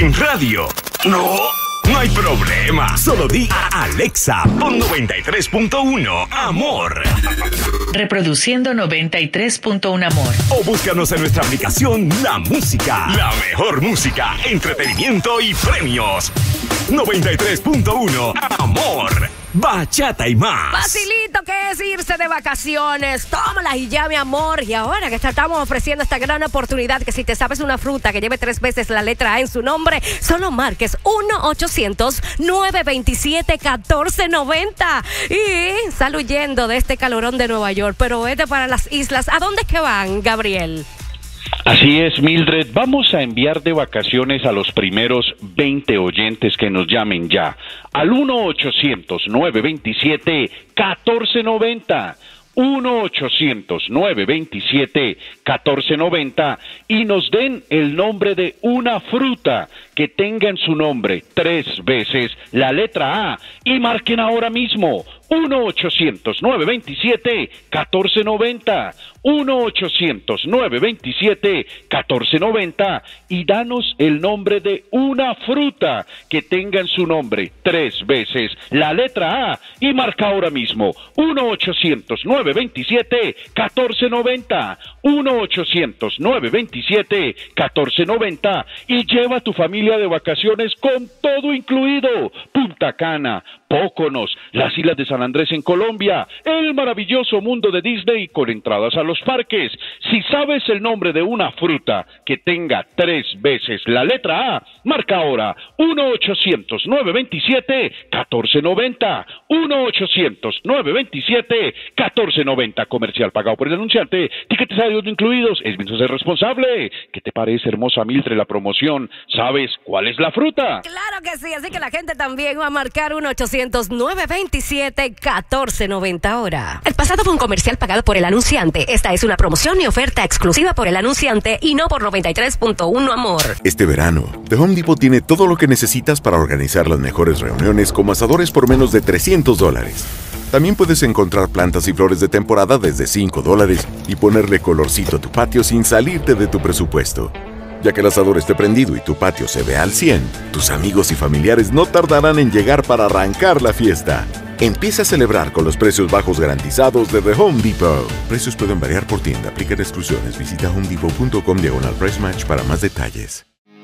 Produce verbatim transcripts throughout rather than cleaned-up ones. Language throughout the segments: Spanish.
en radio. No, no hay problema. Solo di a Alexa, pon noventa y tres punto uno Amor. Reproduciendo noventa y tres punto uno Amor. O búscanos en nuestra aplicación La Música. La mejor música, entretenimiento y premios. noventa y tres punto uno Amor. Bachata y más. Facilito que es irse de vacaciones. Tómala y ya, mi amor. Y ahora que estamos ofreciendo esta gran oportunidad, que si te sabes una fruta que lleve tres veces la letra A en su nombre, solo marques uno ochocientos, nueve veintisiete, catorce noventa. Y sal huyendo de este calorón de Nueva York, pero vete para las islas. ¿A dónde es que van, Gabriel? Así es, Mildred. Vamos a enviar de vacaciones a los primeros veinte oyentes que nos llamen ya al uno ochocientos, nueve veintisiete, catorce noventa. uno ochocientos, nueve veintisiete, catorce noventa y nos den el nombre de una fruta que tenga en su nombre tres veces la letra A y marquen ahora mismo uno ochocientos, nueve veintisiete, catorce noventa, uno ochocientos, nueve veintisiete, catorce noventa y danos el nombre de una fruta que tenga en su nombre tres veces la letra A y marca ahora mismo uno ochocientos, nueve veintisiete, catorce noventa, uno ochocientos, nueve veintisiete, catorce noventa y lleva a tu familia de vacaciones con todo incluido. Punta Cana, Póconos, las Islas de San Andrés en Colombia, el maravilloso mundo de Disney con entradas a los parques. Si sabes el nombre de una fruta que tenga tres veces la letra A, marca ahora uno ochocientos, nueve veintisiete, catorce noventa, uno ochocientos, nueve veintisiete, catorce noventa. Comercial pagado por el anunciante, tiquetes aéreos no incluidos, es bien ser responsable. ¿Qué te parece, hermosa Mildred, la promoción? ¿Sabes cuál es la fruta? Claro que sí, así que la gente también va a marcar uno ochocientos, nueve veintisiete, catorce noventa ahora. El pasado fue un comercial pagado por el anunciante. Esta es una promoción y oferta exclusiva por el anunciante y no por noventa y tres punto uno Amor. Este verano, The Home Depot tiene todo lo que necesitas para organizar las mejores reuniones como asadores por menos de trescientos dólares. También puedes encontrar plantas y flores de temporada desde cinco dólares y ponerle colorcito a tu patio sin salirte de tu presupuesto. Ya que el asador esté prendido y tu patio se vea al cien, tus amigos y familiares no tardarán en llegar para arrancar la fiesta. Empieza a celebrar con los precios bajos garantizados de The Home Depot. Precios pueden variar por tienda, aplican exclusiones. Visita homedepot punto com diagonal price match para más detalles.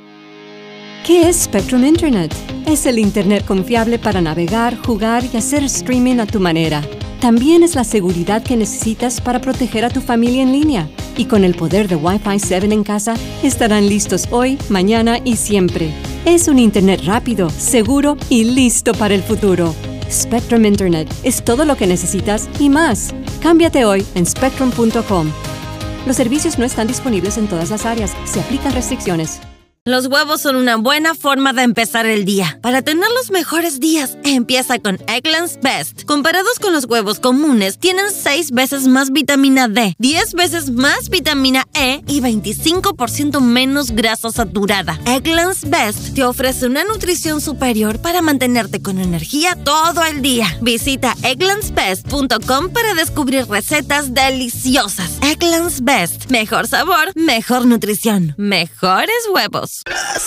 ¿Qué es Spectrum Internet? Es el Internet confiable para navegar, jugar y hacer streaming a tu manera. También es la seguridad que necesitas para proteger a tu familia en línea. Y con el poder de Wi-Fi siete en casa, estarán listos hoy, mañana y siempre. Es un Internet rápido, seguro y listo para el futuro. Spectrum Internet es todo lo que necesitas y más. Cámbiate hoy en spectrum punto com. Los servicios no están disponibles en todas las áreas. Se aplican restricciones. Los huevos son una buena forma de empezar el día. Para tener los mejores días, empieza con Eggland's Best. Comparados con los huevos comunes, tienen seis veces más vitamina D, diez veces más vitamina E y veinticinco por ciento menos grasa saturada. Eggland's Best te ofrece una nutrición superior para mantenerte con energía todo el día. Visita egglands best punto com para descubrir recetas deliciosas. Eggland's Best. Mejor sabor, mejor nutrición, mejores huevos.